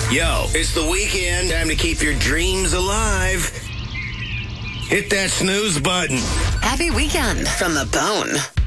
Yo, it's the weekend. Time to keep your dreams alive. Hit that snooze button. Happy weekend from The Bone.